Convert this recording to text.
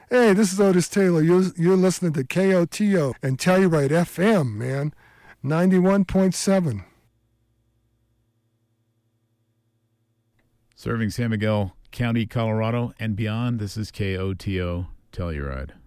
Hey, this is Otis Taylor. You're listening to KOTO and Telluride FM, man. 91.7. Serving San Miguel County, Colorado, and beyond, this is KOTO Telluride.